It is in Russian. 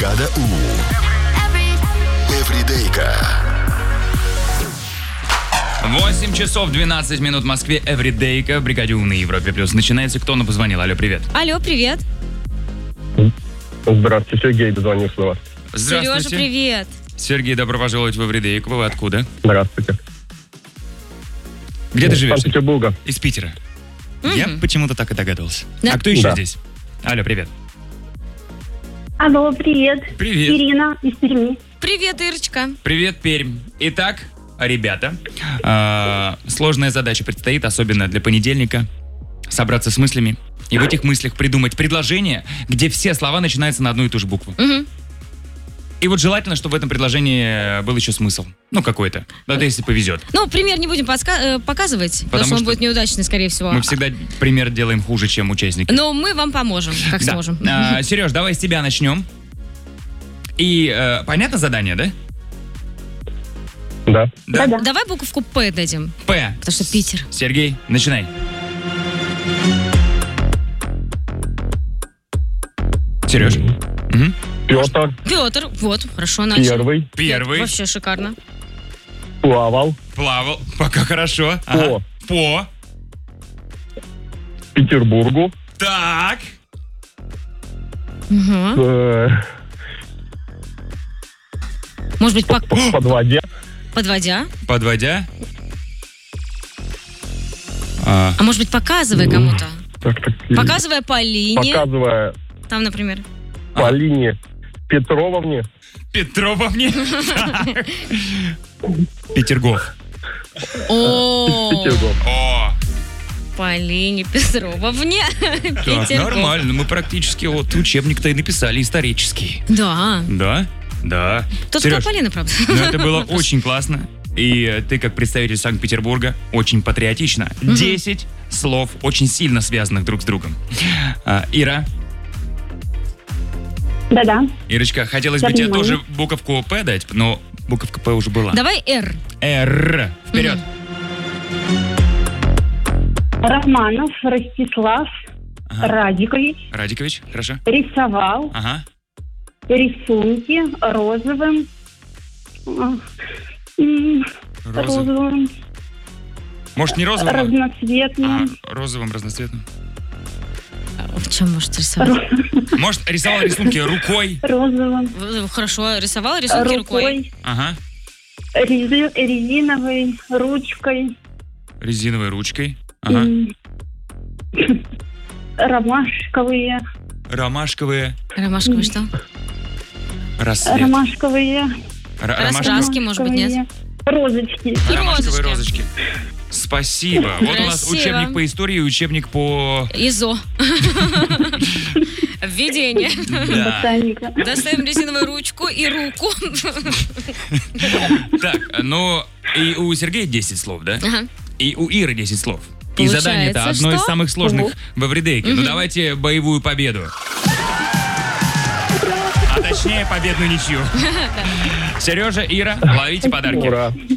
Бригада У. Эвридейка. 8 часов 12 минут в Москве. Эвридейка в Бригаде У на Европе Плюс. Начинается. Кто нам позвонил? Алло, привет. Алло, привет. Здравствуйте, Сергей дозвонился до вас. Здравствуйте. Сережа, привет. Сергей, добро пожаловать в Эвридейку. Вы откуда? Здравствуйте. Где ты живешь? Санкт-Петербурга. Из Питера. Я почему-то так и догадывался. Да. А кто еще Да. здесь? Алло, привет. Алло, привет. Привет. Ирина из Перми. Привет, Ирочка. Привет, Пермь. Итак, ребята, сложная задача предстоит, особенно для понедельника. Собраться с мыслями и в этих мыслях придумать предложение, где все слова начинаются на одну и ту же букву. Мгм. И вот желательно, чтобы в этом предложении был еще смысл. Ну, какой-то. Это если повезет. Ну, пример не будем показывать, потому что он что будет неудачный, скорее всего. Мы всегда пример делаем хуже, чем участники. Но мы вам поможем, как Да. сможем. Сереж, давай с тебя начнем. И понятно задание, да? Да. Да-да. Давай буковку П дадим, П. потому что Питер. Сергей, начинай. Сереж. Мгм. Петр Петр, вот, хорошо начал. первый. Вообще шикарно. Плавал. Плавал. Пока хорошо. Ага. По. Петербургу. Так. Угу. Может быть, Подводя. подводя? Подводя. А может быть, показывая кому-то? Так. Показывая Полине. Показывая Там, например. Полине Петровне. Петровне. Так. Петергоф. О, Петергоф. О, Полине Петровне. так, Петергоф. нормально. Мы практически вот учебник-то и написали исторический. Да. Да? Да. Тут Сереж, Полина, правда. ну это было очень классно. И ты, как представитель Санкт-Петербурга, очень патриотично. 10 слов, очень сильно связанных друг с другом. Ира, Да-да. Ирочка, хотелось Я бы тебе понимаю. тоже буковку П дать, но буковка П уже была. Давай Р. Р. Вперед. Романов Ростислав Ага. Радикович Радикович, хорошо. рисовал Ага. рисунки розовым. Розовым. Розовым, Может, не розовым, разноцветным. а розовым, разноцветным. В чем может рисовать? Может, рисовал рисунки рукой. Розовым. Хорошо, рисовала рисунки рукой. Рукой. Ага. Резиновой ручкой. Резиновой ручкой. Ага. Ромашковые. Ромашковые. Ромашковый что? Рассвет. Ромашковые. Раскраски, может быть, нет? Розочки. Ромашковые розочки. розочки. Спасибо. Вот у нас Красиво. учебник по истории и учебник по... ИЗО. Введение. Да. Ботаника. Достаем резиновую ручку и руку. Так, ну, и у Сергея 10 слов, да? Ага. И у Иры 10 слов. И Получается, задание-то одно из что? самых сложных в Эвридейке. Ну, давайте боевую победу. А точнее, победную ничью. Сережа, Ира, ловите подарки. Ура.